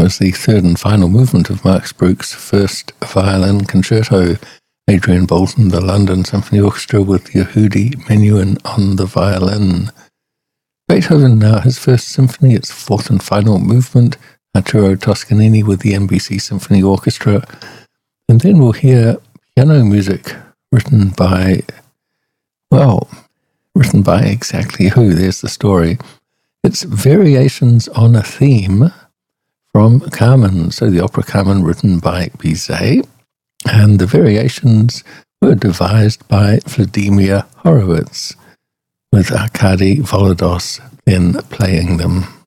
was the third and final movement of Max Bruch's first violin concerto. Adrian Bolton, the London Symphony Orchestra with Yehudi Menuhin on the violin. Beethoven now his first symphony, its fourth and final movement, Arturo Toscanini with the NBC Symphony Orchestra. And then we'll hear piano music written by exactly who? There's the story. It's variations on a theme from Carmen, so the opera Carmen written by Bizet, and the variations were devised by Vladimir Horowitz, with Arkady Volodos then playing them.